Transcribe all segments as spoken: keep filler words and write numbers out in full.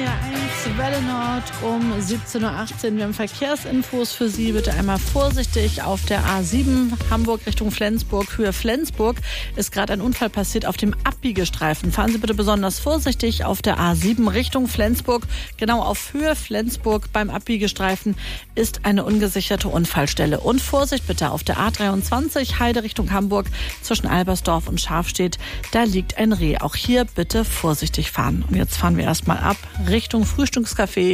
D R eins Welle Nord um siebzehn Uhr achtzehn. Wir haben Verkehrsinfos für Sie. Bitte einmal vorsichtig auf der A sieben Hamburg Richtung Flensburg. Höhe Flensburg ist gerade ein Unfall passiert auf dem Abbiegestreifen. Fahren Sie bitte besonders vorsichtig auf der A sieben Richtung Flensburg. Genau auf Höhe Flensburg beim Abbiegestreifen ist eine ungesicherte Unfallstelle. Und Vorsicht bitte auf der A dreiundzwanzig Heide Richtung Hamburg zwischen Albersdorf und Schafstedt. Da liegt ein Reh. Auch hier bitte vorsichtig fahren. Und jetzt fahren wir erstmal ab Richtung Frühstückscafé.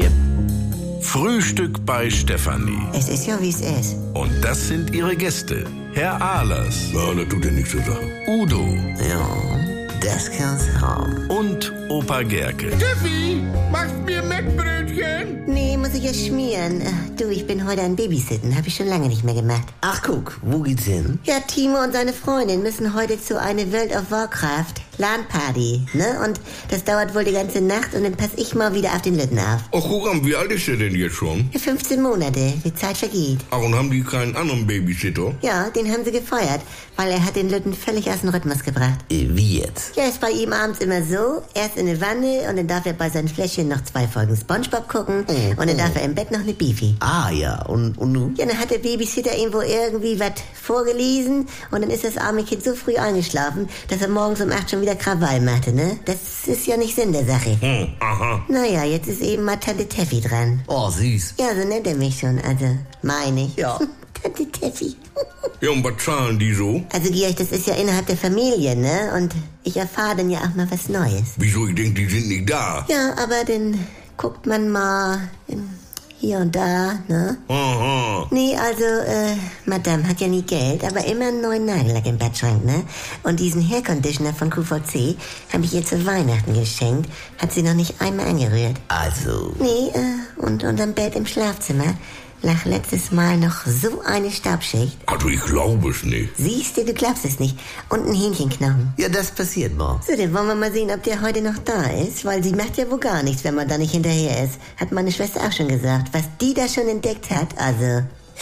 Frühstück bei Stefanie. Es ist ja, wie es ist. Und das sind ihre Gäste. Herr Ahlers. Ja, das tut ja nichts zur Sache. Udo. Ja, das kann's haben. Und Opa Gerke. Steffi, machst mir Mettbrötchen? Nee, muss ich ja schmieren. Ach, du, ich bin heute an Babysitten. Hab ich schon lange nicht mehr gemacht. Ach guck, wo geht's hin? Ja, Timo und seine Freundin müssen heute zu einer World of Warcraft LAN-Party, ne? Und das dauert wohl die ganze Nacht und dann pass ich mal wieder auf den Lütten auf. Ach, guck an, wie alt ist der denn jetzt schon? Ja, fünfzehn Monate. Die Zeit vergeht. Ach, und haben die keinen anderen Babysitter? Ja, den haben sie gefeuert, weil er hat den Lütten völlig aus dem Rhythmus gebracht. Äh, wie jetzt? Ja, ist bei ihm abends immer so, erst in eine Wanne und dann darf er bei seinen Fläschchen noch zwei Folgen Spongebob gucken Oh, und dann oh. darf er im Bett noch eine Beefy. Ah ja, und, und nun? Ja, dann hat der Babysitter ihm wohl irgendwie was vorgelesen und dann ist das arme Kind so früh eingeschlafen, dass er morgens um acht schon wieder Krawall machte, ne? Das ist ja nicht Sinn der Sache. Hm, aha. Naja, jetzt ist eben mal Tante Teffi dran. Oh, süß. Ja, so nennt er mich schon, also meine ich. Ja. Tante Teffi. Ja, und was zahlen die so? Also Georg, das ist ja innerhalb der Familie, ne? Und ich erfahre dann ja auch mal was Neues. Wieso? Ich denke, die sind nicht da. Ja, aber dann guckt man mal in, hier und da, ne? Aha. Nee, also, äh, Madame hat ja nie Geld, aber immer einen neuen Nagellack im Bettschrank, ne? Und diesen Hairconditioner von Q V C habe ich ihr zu Weihnachten geschenkt. Hat sie noch nicht einmal angerührt. Also, Nee, äh, und unterm Bett im Schlafzimmer lag letztes Mal noch so eine Staubschicht. Also, ich glaube es nicht. Siehst du, du glaubst es nicht. Und ein Hähnchenknochen. ja, das passiert mal. So, dann wollen wir mal sehen, ob der heute noch da ist, weil sie macht ja wohl gar nichts, wenn man da nicht hinterher ist. Hat meine Schwester auch schon gesagt. Was die da schon entdeckt hat, also...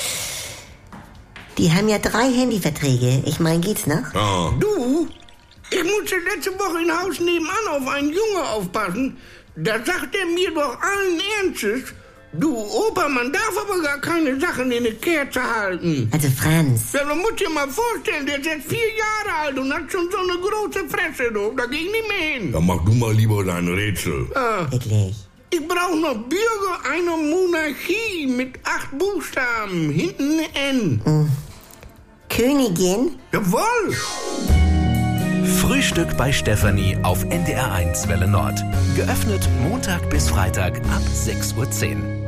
Die haben ja drei Handyverträge. Ich meine, geht's noch? Ah. Du, ich musste letzte Woche im Haus nebenan auf einen Junge aufpassen. Da sagt er mir doch allen Ernstes, du Opa, man darf aber gar keine Sachen in eine Kerze halten. Also Franz, Ja, man muss dir mal vorstellen, der ist jetzt vier Jahre alt und hat schon so eine große Fresse, du. Da geh ich nicht mehr hin. Dann mach du mal lieber dein Rätsel. Ah, wirklich. ich brauche noch Bürger einer Monarchie mit acht Buchstaben, hinten ein N. Königin? Jawohl. Frühstück bei Stefanie auf N D R eins Welle Nord. Geöffnet Montag bis Freitag ab sechs Uhr zehn.